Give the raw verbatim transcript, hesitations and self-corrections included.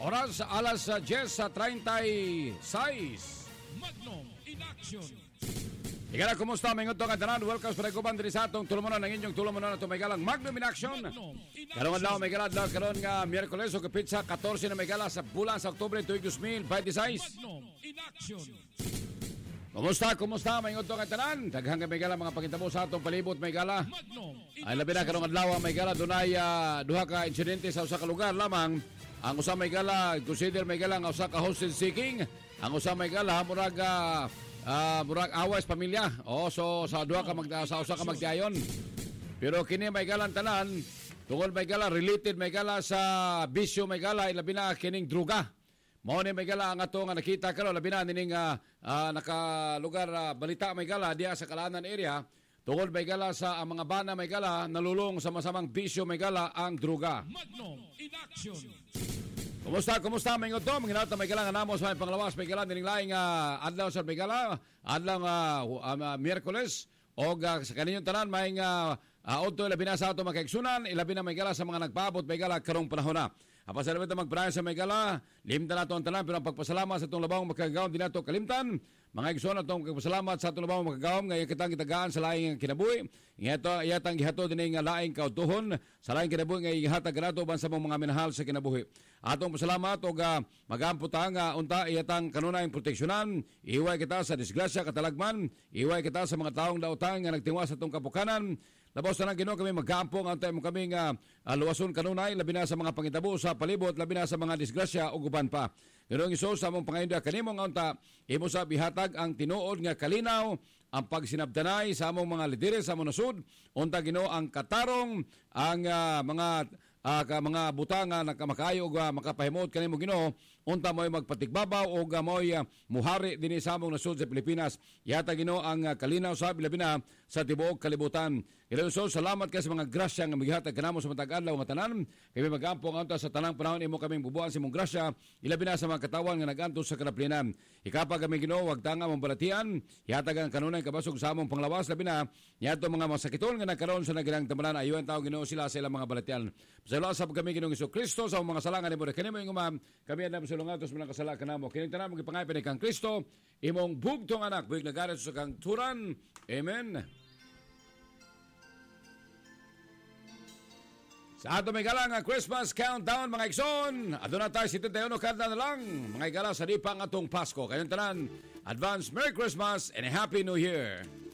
Oras alas diyes sa treinta y seis. Magnum in action. Igala, kumusta? Mga itong katanan. Welcome sa Pagkuban din sa atong tulumanon ng inyong tulumanon na ito may galang Magnum in action. Karong adlaw may gala adlaw karon nga Miyerkules o kapitsa fourteen na may gala sa bulan sa Oktubre tuig two thousand twenty-six. Magnum in action. Kumusta? Kumusta? May itong katanan. Daghang may gala mga pangitabo sa atong palibot may gala. Magnum in Ay labi na karong adlaw may gala dunay uh, duha ka insidente sa usa ka lugar lamang. Ang usa may gala consider may gala nga usa ka hostage seeking. Ang usa may gala murag uh, uh, murag awas pamilya. Oh, so sa duha ka mag sa usa ka magdayon. Pero kini may galang tanan tungod may gala related may gala sa bisyo may gala ilabi na kining druga. Mao ni may gala ang ato nga nakita karon labi na ning uh, uh, nakalugar uh, balita may gala diya sa Kalanan area. Tungod may gala sa ang mga bana may gala nalulong sa masamang bisyo may gala ang druga. Magnum in action. Kumusta? Kumusta mga ito? Mga nato may gala nga namo sa may panglawas may gala nining laing uh, adlaw sa may gala adlaw uh, uh, Miyerkules o uh, sa kaninyong tanan may uh, uh, auto ilabi na sa ato makaigsunan ilabi na may gala sa mga nagpaabot may gala karong panahon na. Apa sa labit na magprayan sa may gala, limtan nato ang tanan, pero ang pagpasalamat sa itong labang makagawang din nato kalimtan. Mga igsoon na itong pagpasalamat sa itong labang makagawang, nga ikitang kitagaan sa laing kinabuhi. Ito, iyatang gihato din nga laing kautuhon, sa laing kinabuhi, nga ihatag nato ban sa mga minahal sa kinabuhi. Atong pasalamat o uh, magamputang uh, unta iyatang kanunayang proteksyonan, iway kita sa disgrasya katalagman, iway kita sa mga taong daotang nga nagtingwa sa itong kapukanan. Labos na lang Ginoo kami magampong antay mo kami nga uh, luwason kanunay labi na sa mga pangitabo sa palibot labi na sa mga disgrasya ug uban pa. Ginoong Hesus sa among pangayoon kanimong unta imo sa bihatag ang tinuod nga kalinaw ang pagsinabdanay sa among mga lidere sa among nasud unta Ginoo ang katarong ang uh, mga uh, ka, mga butanga na kamakayo ug uh, makapahimot kanimo Ginoo unta mo'y magpatigbabaw ug uh, mo'y uh, muhari dinhi sa among nasud sa Pilipinas. Yata Ginoo ang uh, kalinaw sa labi na sa tibuok kalibutan. Ginoong Hesus, salamat kay sa mga grasya nga magihatag kanamo sa matag adlaw nga tanan. Kami magampong unta sa tanang panahon imo kaming bubuan sa imong grasya ilabi na sa mga katawan nga nagantos sa kanaplinan. Ikapag kami Ginoo wag tanga mong balatian, ihatag ang kanunay kabasog sa among panglawas labi na niadto mga masakitol nga nagkaroon sa nagilang tamanan ayuan tawo Ginoo sila sa ilang mga balatian. Pasalamat sa kami Ginoong Hesukristo sa mga salangan nimo kanimo ing umam kami na masulungatos mga kasala kanamo kining tanan mo gipangaypan kang Kristo imong bugtong anak buig nagaret sa kang turan. Amen. Sa ato may gala nga Christmas countdown mga igsoon, aduna tayo seventy-one kada na lang mga igala sa di pa ang atong Pasko. Kayong tanan, advance Merry Christmas and a Happy New Year.